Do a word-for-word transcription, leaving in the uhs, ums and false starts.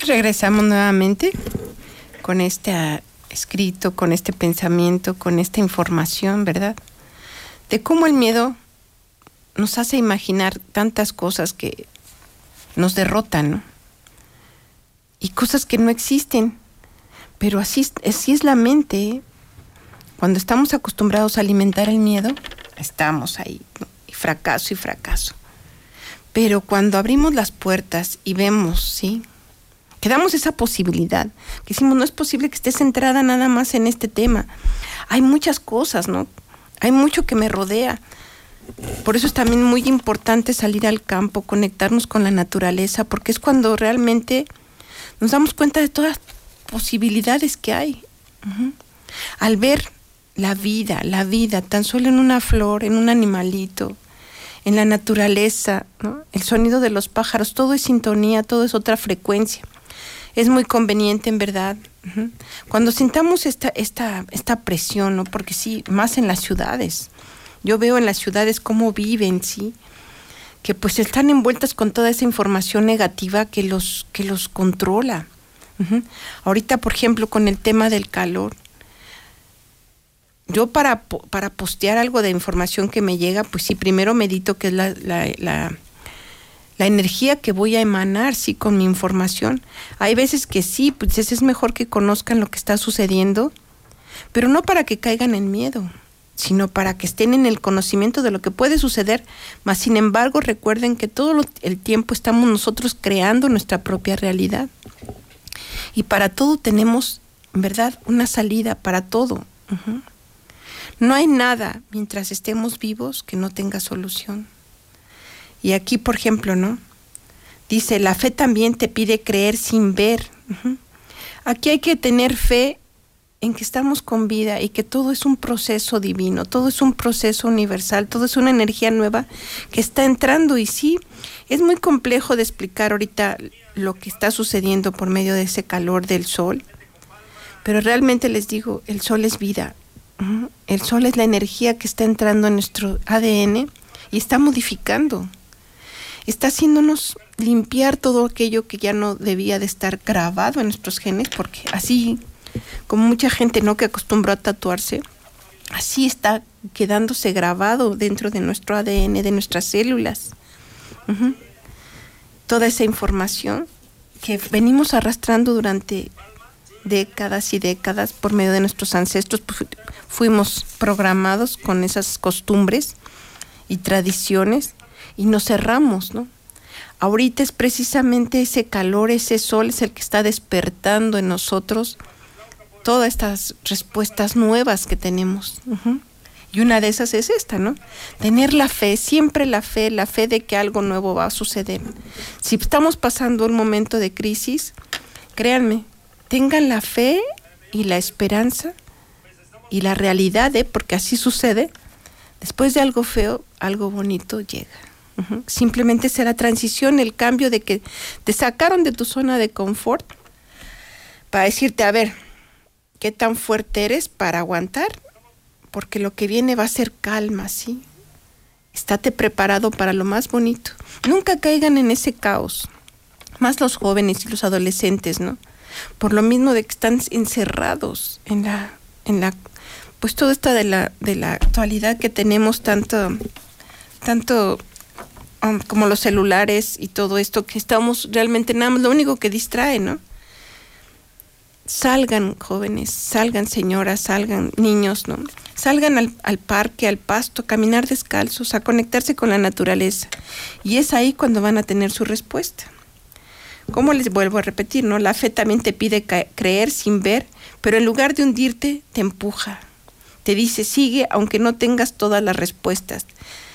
Regresamos nuevamente con este uh, escrito, con este pensamiento, con esta información, ¿verdad? De cómo el miedo nos hace imaginar tantas cosas que nos derrotan, ¿no? Y cosas que no existen. Pero así, así es la mente, ¿eh? Cuando estamos acostumbrados a alimentar el miedo, estamos ahí, ¿no? Y fracaso y fracaso. Pero cuando abrimos las puertas y vemos, ¿sí?, que damos esa posibilidad, que decimos, no es posible que estés centrada nada más en este tema. Hay muchas cosas, ¿no? Hay mucho que me rodea. Por eso es también muy importante salir al campo, conectarnos con la naturaleza, porque es cuando realmente nos damos cuenta de todas las posibilidades que hay. Uh-huh. Al ver la vida, la vida, tan solo en una flor, en un animalito, en la naturaleza, ¿no? El sonido de los pájaros, todo es sintonía, todo es otra frecuencia. Es muy conveniente, en verdad. Uh-huh. Cuando sintamos esta, esta, esta presión, ¿no? Porque sí, más en las ciudades. Yo veo en las ciudades cómo viven, ¿sí? Que pues están envueltas con toda esa información negativa que los, que los controla. Uh-huh. Ahorita, por ejemplo, con el tema del calor. Yo para, para postear algo de información que me llega, pues sí, primero medito que es la... la, la la energía que voy a emanar, sí, con mi información. Hay veces que sí, pues es mejor que conozcan lo que está sucediendo, pero no para que caigan en miedo, sino para que estén en el conocimiento de lo que puede suceder. Mas, sin embargo, recuerden que todo el tiempo estamos nosotros creando nuestra propia realidad. Y para todo tenemos, en verdad, una salida, para todo. Uh-huh. No hay nada, mientras estemos vivos, que no tenga solución. Y aquí, por ejemplo, ¿no? Dice, la fe también te pide creer sin ver. Uh-huh. Aquí hay que tener fe en que estamos con vida y que todo es un proceso divino, todo es un proceso universal, todo es una energía nueva que está entrando. Y sí, es muy complejo de explicar ahorita lo que está sucediendo por medio de ese calor del sol, pero realmente les digo, el sol es vida. Uh-huh. El sol es la energía que está entrando en nuestro A D N y está modificando. Está haciéndonos limpiar todo aquello que ya no debía de estar grabado en nuestros genes, porque así, como mucha gente no que acostumbró a tatuarse, así está quedándose grabado dentro de nuestro A D N, de nuestras células. Uh-huh. Toda esa información que venimos arrastrando durante décadas y décadas por medio de nuestros ancestros, pues, fuimos programados con esas costumbres y tradiciones, y nos cerramos, ¿no? Ahorita es precisamente ese calor, ese sol es el que está despertando en nosotros todas estas respuestas nuevas que tenemos. Uh-huh. Y una de esas es esta, ¿no? Tener la fe, siempre la fe, la fe de que algo nuevo va a suceder. Si estamos pasando un momento de crisis, créanme, tengan la fe y la esperanza y la realidad, ¿eh? Porque así sucede. Después de algo feo, algo bonito llega. Uh-huh. Simplemente será transición, el cambio de que te sacaron de tu zona de confort para decirte, a ver, ¿qué tan fuerte eres para aguantar? Porque lo que viene va a ser calma, ¿sí? Estate preparado para lo más bonito. Nunca caigan en ese caos, más los jóvenes y los adolescentes, ¿no? Por lo mismo de que están encerrados en la, en la, pues todo esto de la, de la actualidad que tenemos tanto, tanto um, como los celulares y todo esto, que estamos realmente nada más, lo único que distrae, ¿no? Salgan jóvenes, salgan señoras, salgan niños, ¿no? Salgan al, al parque, al pasto, a caminar descalzos, a conectarse con la naturaleza. Y es ahí cuando van a tener su respuesta. Como les vuelvo a repetir, ¿no? La fe también te pide ca- creer sin ver, pero en lugar de hundirte, te empuja. Te dice, sigue aunque no tengas todas las respuestas.